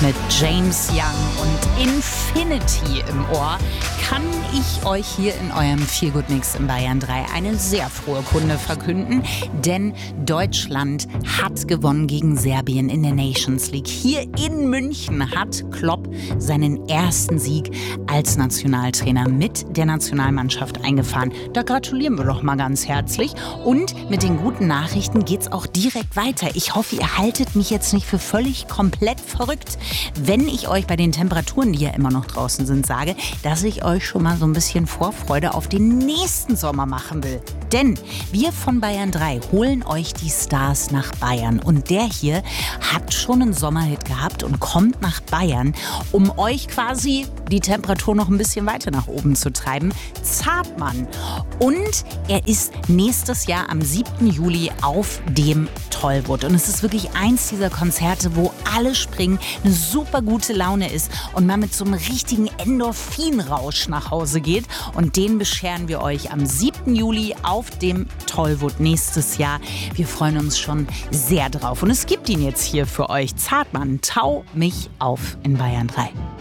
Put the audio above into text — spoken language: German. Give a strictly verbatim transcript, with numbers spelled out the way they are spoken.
mit James Young und Infinity im Ohr kann ich euch hier in eurem Feelgood-Mix in Bayern drei eine sehr frohe Kunde verkünden, denn Deutschland hat gewonnen gegen Serbien in der Nations League. Hier in München hat Klopp seinen ersten Sieg als Nationaltrainer mit der Nationalmannschaft eingefahren. Da gratulieren wir doch mal ganz herzlich. Und mit den guten Nachrichten geht's auch direkt weiter. Ich hoffe, ihr haltet mich jetzt nicht für völlig komplett verrückt, wenn ich euch bei den Temperaturen, die ja immer noch draußen sind, sage, dass ich euch schon mal so ein bisschen Vorfreude auf den nächsten Sommer machen will. Denn wir von Bayern drei holen euch die Stars nach Bayern. Und der hier hat schon einen Sommerhit gehabt und kommt nach Bayern, um euch quasi die Temperatur noch ein bisschen weiter nach oben zu treiben. Zartmann. Und er ist nächstes Jahr am siebten Juli auf dem Tollwood. Und es ist wirklich eins dieser Konzerte, wo alle springen, eine super gute Laune ist und man mit so einem richtigen Endorphinrausch nach Hause geht. Und den bescheren wir euch am siebten Juli auf dem Tollwood nächstes Jahr. Wir freuen uns schon sehr drauf. Und es gibt ihn jetzt hier für euch. Zartmann, Tau mich auf in Bayern drei.